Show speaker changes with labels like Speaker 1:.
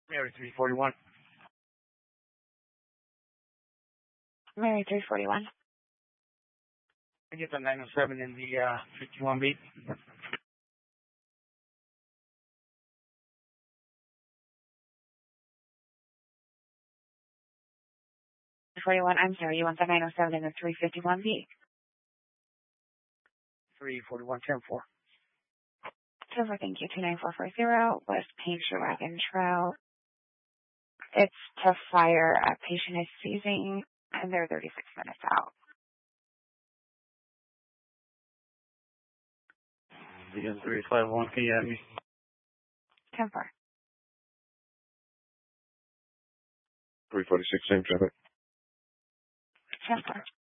Speaker 1: Mary 341.
Speaker 2: Mary 341.
Speaker 1: I get the 907 in the 51B.
Speaker 2: 41. I'm sorry, you want the 907 and the 351B?
Speaker 1: 341, 10-4.
Speaker 2: Silver, thank you. 29440, West Paint Wagon Trail. It's to fire. A patient is seizing, and they're 36 minutes out.
Speaker 1: Again, 351, can you have me?
Speaker 2: 10-4.
Speaker 3: 346, same traffic.
Speaker 2: 10-4.